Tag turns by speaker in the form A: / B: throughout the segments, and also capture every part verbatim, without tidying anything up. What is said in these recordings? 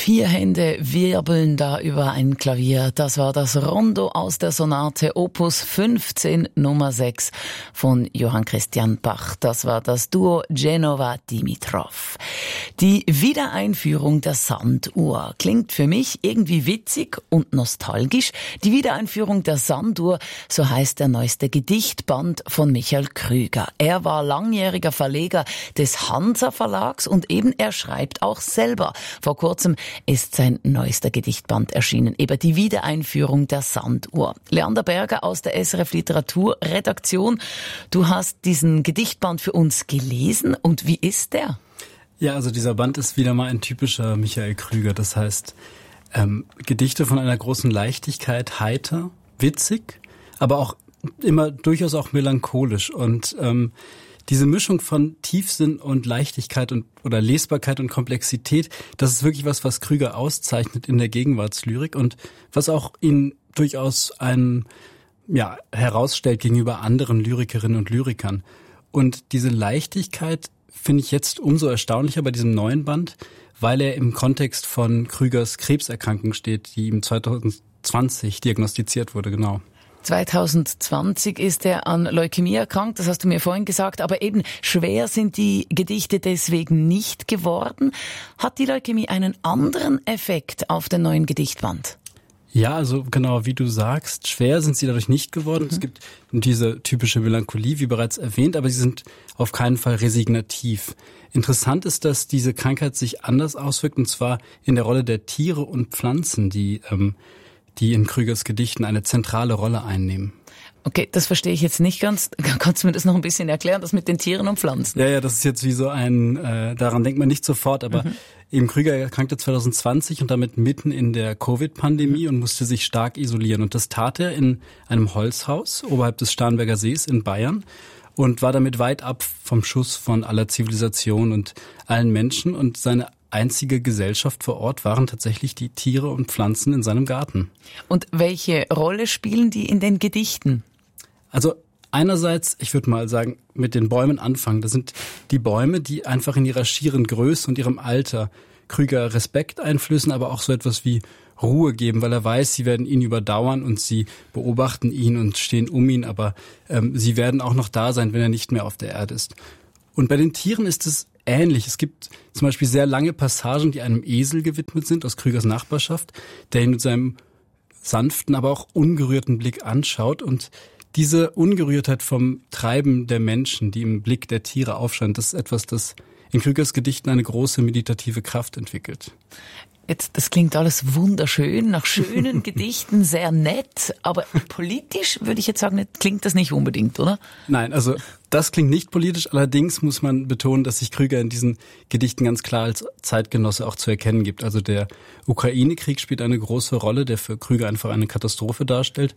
A: Vier Hände wirbeln da über ein Klavier. Das war das Rondo aus der Sonate Opus fünfzehn Nummer sechs von Johann Christian Bach. Das war das Duo Genova-Dimitrov. Die Wiedereinführung der Sanduhr klingt für mich irgendwie witzig und nostalgisch. Die Wiedereinführung der Sanduhr, so heißt der neueste Gedichtband von Michael Krüger. Er war langjähriger Verleger des Hansa Verlags und eben er schreibt auch selber. Vor kurzem ist sein neuester Gedichtband erschienen, eben die Wiedereinführung der Sanduhr. Leander Berger aus der S R F Literaturredaktion, du hast diesen Gedichtband für uns gelesen und wie ist der?
B: Ja, also dieser Band ist wieder mal ein typischer Michael Krüger, das heißt ähm, Gedichte von einer großen Leichtigkeit, heiter, witzig, aber auch immer durchaus auch melancholisch und ähm, diese Mischung von Tiefsinn und Leichtigkeit und oder Lesbarkeit und Komplexität, das ist wirklich was, was Krüger auszeichnet in der Gegenwartslyrik und was auch ihn durchaus ein, ja, herausstellt gegenüber anderen Lyrikerinnen und Lyrikern. Und diese Leichtigkeit finde ich jetzt umso erstaunlicher bei diesem neuen Band, weil er im Kontext von Krügers Krebserkrankung steht, die ihm zwanzig zwanzig diagnostiziert wurde, genau.
A: zwanzig zwanzig ist er an Leukämie erkrankt, das hast du mir vorhin gesagt, aber eben schwer sind die Gedichte deswegen nicht geworden. Hat die Leukämie einen anderen Effekt auf den neuen Gedichtband?
B: Ja, also genau, wie du sagst, schwer sind sie dadurch nicht geworden. Mhm. Es gibt diese typische Melancholie, wie bereits erwähnt, aber sie sind auf keinen Fall resignativ. Interessant ist, dass diese Krankheit sich anders auswirkt, und zwar in der Rolle der Tiere und Pflanzen, die ähm, die in Krügers Gedichten eine zentrale Rolle einnehmen.
A: Okay, das verstehe ich jetzt nicht ganz. Kannst du mir das noch ein bisschen erklären, das mit den Tieren und Pflanzen?
B: Ja, ja, das ist jetzt wie so ein, äh, daran denkt man nicht sofort, aber mhm. eben Krüger erkrankte zwanzig zwanzig und damit mitten in der Covid-Pandemie mhm. und musste sich stark isolieren. Und das tat er in einem Holzhaus oberhalb des Starnberger Sees in Bayern und war damit weit ab vom Schuss von aller Zivilisation und allen Menschen. Und seine einzige Gesellschaft vor Ort waren tatsächlich die Tiere und Pflanzen in seinem Garten.
A: Und welche Rolle spielen die in den Gedichten?
B: Also einerseits, ich würde mal sagen, mit den Bäumen anfangen. Das sind die Bäume, die einfach in ihrer schieren Größe und ihrem Alter Krüger Respekt einflößen, aber auch so etwas wie Ruhe geben, weil er weiß, sie werden ihn überdauern und sie beobachten ihn und stehen um ihn, aber ähm, sie werden auch noch da sein, wenn er nicht mehr auf der Erde ist. Und bei den Tieren ist es ähnlich. Es gibt zum Beispiel sehr lange Passagen, die einem Esel gewidmet sind aus Krügers Nachbarschaft, der ihn mit seinem sanften, aber auch ungerührten Blick anschaut. Und diese Ungerührtheit vom Treiben der Menschen, die im Blick der Tiere aufscheint, das ist etwas, das in Krügers Gedichten eine große meditative Kraft entwickelt.
A: Jetzt, das klingt alles wunderschön, nach schönen Gedichten, sehr nett, aber politisch würde ich jetzt sagen, klingt das nicht unbedingt, oder?
B: Nein, also das klingt nicht politisch, allerdings muss man betonen, dass sich Krüger in diesen Gedichten ganz klar als Zeitgenosse auch zu erkennen gibt. Also der Ukraine-Krieg spielt eine große Rolle, der für Krüger einfach eine Katastrophe darstellt.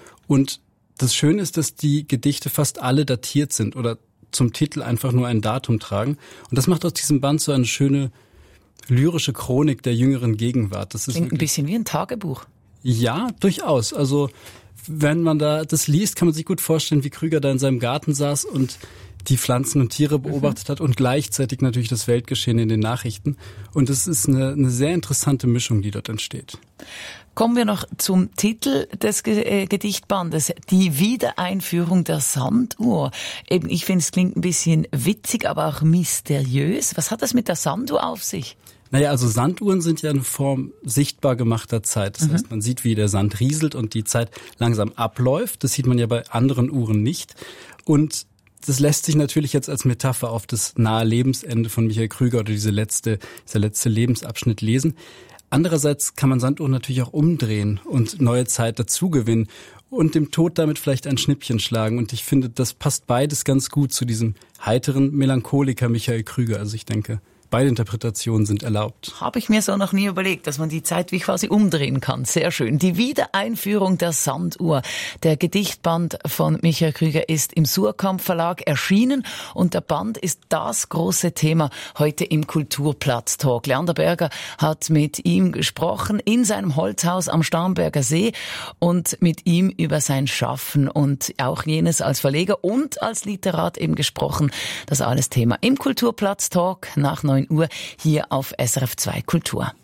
B: Und das Schöne ist, dass die Gedichte fast alle datiert sind oder zum Titel einfach nur ein Datum tragen. Und das macht aus diesem Band so eine schöne lyrische Chronik der jüngeren Gegenwart. Das ist
A: klingt ein bisschen wie ein Tagebuch.
B: Ja, durchaus. Also wenn man da das liest, kann man sich gut vorstellen, wie Krüger da in seinem Garten saß und die Pflanzen und Tiere beobachtet mhm. hat und gleichzeitig natürlich das Weltgeschehen in den Nachrichten. Und es ist eine, eine sehr interessante Mischung, die dort entsteht.
A: Kommen wir noch zum Titel des Gedichtbandes, die Wiedereinführung der Sanduhr. Eben, ich finde, es klingt ein bisschen witzig, aber auch mysteriös. Was hat das mit der Sanduhr auf sich?
B: Naja, also Sanduhren sind ja eine Form sichtbar gemachter Zeit. Das mhm. heißt, man sieht, wie der Sand rieselt und die Zeit langsam abläuft. Das sieht man ja bei anderen Uhren nicht. Und das lässt sich natürlich jetzt als Metapher auf das nahe Lebensende von Michael Krüger oder diese letzte, dieser letzte Lebensabschnitt lesen. Andererseits kann man Sanduhren natürlich auch umdrehen und neue Zeit dazugewinnen und dem Tod damit vielleicht ein Schnippchen schlagen. Und ich finde, das passt beides ganz gut zu diesem heiteren Melancholiker Michael Krüger. Also ich denke, beide Interpretationen sind erlaubt.
A: Habe ich mir so noch nie überlegt, dass man die Zeit wie quasi umdrehen kann. Sehr schön. Die Wiedereinführung der Sanduhr. Der Gedichtband von Michael Krüger ist im Suhrkamp Verlag erschienen und der Band ist das große Thema heute im Kulturplatz-Talk. Leander Berger hat mit ihm gesprochen in seinem Holzhaus am Starnberger See und mit ihm über sein Schaffen und auch jenes als Verleger und als Literat eben gesprochen. Das alles Thema im Kulturplatz-Talk nach neun Uhr hier auf S R F zwei Kultur.